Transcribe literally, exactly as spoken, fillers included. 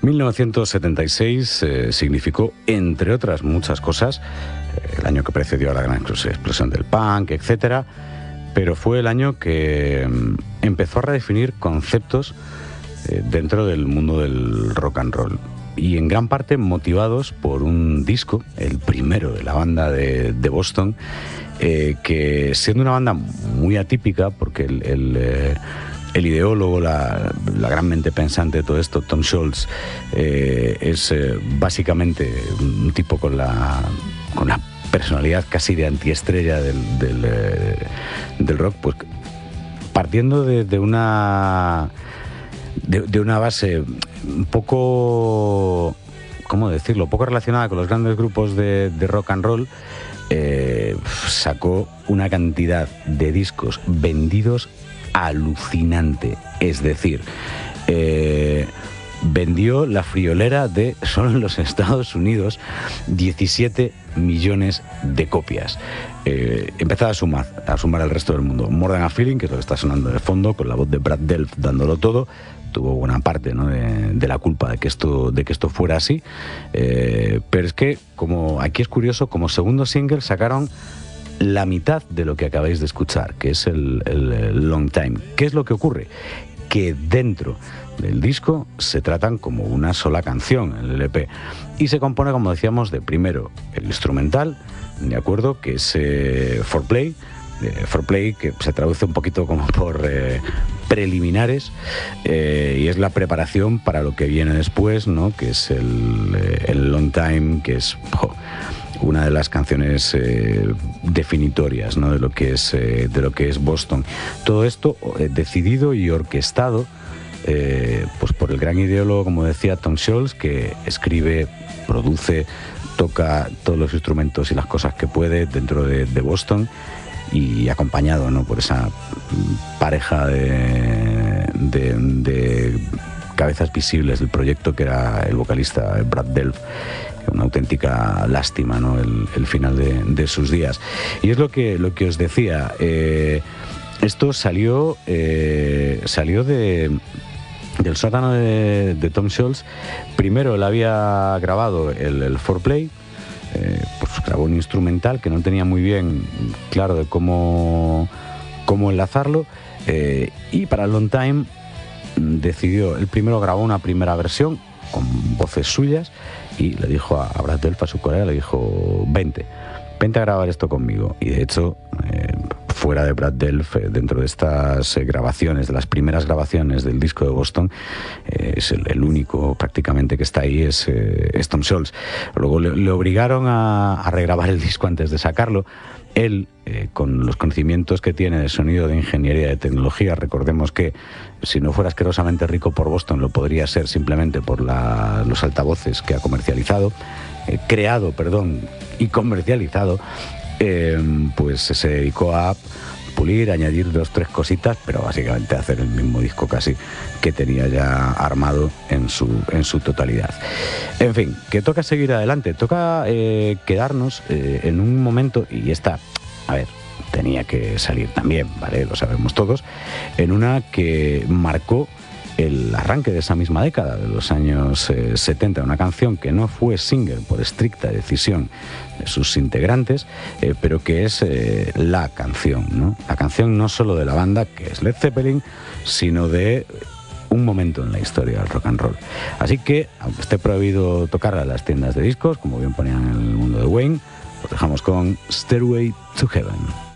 mil novecientos setenta y seis eh, significó, entre otras muchas cosas, eh, el año que precedió a la gran explosión del punk, etcétera, pero fue el año que mm, empezó a redefinir conceptos eh, dentro del mundo del rock and roll, y en gran parte motivados por un disco, el primero de la banda de, de Boston, eh, que siendo una banda muy atípica, porque el... el eh, El ideólogo, la, la gran mente pensante de todo esto, Tom Scholz, eh, es eh, básicamente un tipo con la, con la personalidad casi de antiestrella del, del, eh, del rock, pues partiendo de, de una de, de una base un poco, ¿cómo decirlo?, poco relacionada con los grandes grupos de, de rock and roll. Eh, sacó una cantidad de discos vendidos alucinante, es decir, eh, vendió la friolera de, solo en los Estados Unidos, diecisiete millones de copias. Eh, empezaba a sumar, a sumar al resto del mundo. More Than a Feeling, que es lo que está sonando de fondo, con la voz de Brad Delp dándolo todo, tuvo buena parte, ¿no?, de, de la culpa de que esto, de que esto fuera así. Eh, pero es que, como aquí es curioso, como segundo single sacaron la mitad de lo que acabáis de escuchar, que es el, el, el Long Time. ¿Qué es lo que ocurre? Que dentro del disco se tratan como una sola canción, el L P, y se compone, como decíamos, de primero el instrumental, ¿de acuerdo?, que es eh, Foreplay, eh, Foreplay, que se traduce un poquito como por eh, preliminares, eh, y es la preparación para lo que viene después, ¿no?, que es el, eh, el Long Time, que es... Oh, una de las canciones eh, definitorias, ¿no?, de lo que es eh, de lo que es Boston. Todo esto eh, decidido y orquestado eh, pues por el gran ideólogo, como decía, Tom Scholz, que escribe, produce, toca todos los instrumentos y las cosas que puede dentro de, de Boston, y acompañado, ¿no?, por esa pareja de, de, de cabezas visibles del proyecto, que era el vocalista Brad Delp. Una auténtica lástima, ¿no?, el, el final de, de sus días. Y es lo que, lo que os decía, eh, esto salió, eh, salió de, del sótano de, de Tom Scholz. Primero él había grabado el, el Foreplay, eh, pues grabó un instrumental que no tenía muy bien claro de cómo, cómo enlazarlo, eh, y para el Long Time decidió, él primero grabó una primera versión con voces suyas, y le dijo a Brad Delp, a su colega, le dijo, vente, vente a grabar esto conmigo. Y de hecho, eh, fuera de Brad Delp, eh, dentro de estas eh, grabaciones, de las primeras grabaciones del disco de Boston, eh, es el, el único prácticamente que está ahí, es, eh, es Tom Scholz. Luego le, le obligaron a, a regrabar el disco antes de sacarlo. Él, eh, con los conocimientos que tiene de sonido, de ingeniería, de tecnología, recordemos que si no fuera asquerosamente rico por Boston, lo podría ser simplemente por la, los altavoces que ha comercializado, eh, creado, perdón, y comercializado, eh, pues se dedicó a pulir, añadir dos, tres cositas, pero básicamente hacer el mismo disco casi que tenía ya armado en su, en su totalidad. En fin, que toca seguir adelante, toca eh, quedarnos eh, en un momento, y esta, a ver, tenía que salir también, ¿vale?, lo sabemos todos, en una que marcó el arranque de esa misma década, de los años eh, setenta, una canción que no fue single por estricta decisión de sus integrantes, eh, pero que es eh, la canción, ¿no? La canción no solo de la banda, que es Led Zeppelin, sino de un momento en la historia del rock and roll. Así que, aunque esté prohibido tocarla en las tiendas de discos, como bien ponían en el mundo de Wayne, os dejamos con Stairway to Heaven.